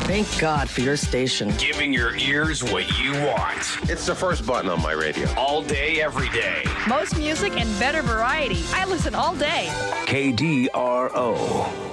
Thank God for your station. Giving your ears what you want. It's the first button on my radio. All day, every day. Most music and better variety. I listen all day. KDRO.